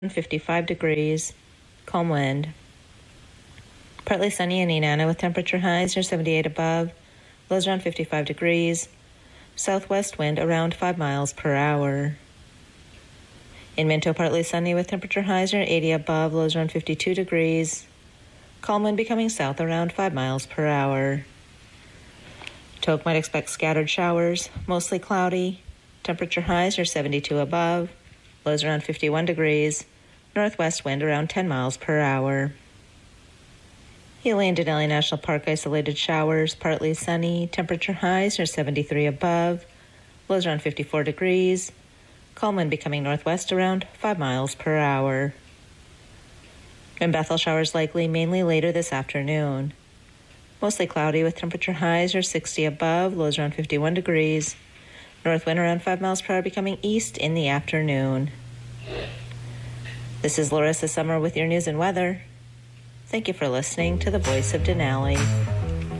55 degrees, calm wind. Partly sunny in Nenana with temperature highs near 78 above, lows around 55 degrees. Southwest wind around 5 miles per hour. In Minto, partly sunny with temperature highs near 80 above, lows around 52 degrees. Calm wind becoming south around 5 miles per hour. Tok might expect scattered showers, mostly cloudy. Temperature highs near 72 above, lows around 51 degrees. Northwest wind around 10 miles per hour. Healy and Denali National Park, isolated showers, partly sunny. Temperature highs near 73 above, lows around 54 degrees. Calm wind becoming northwest around 5 miles per hour. In Bethel, showers likely mainly later this afternoon. Mostly cloudy with temperature highs near 60 above, lows around 51 degrees. North wind around 5 miles per hour becoming east in the afternoon. This is Larissa Summer with your news and weather. Thank you for listening to the Voice of Denali.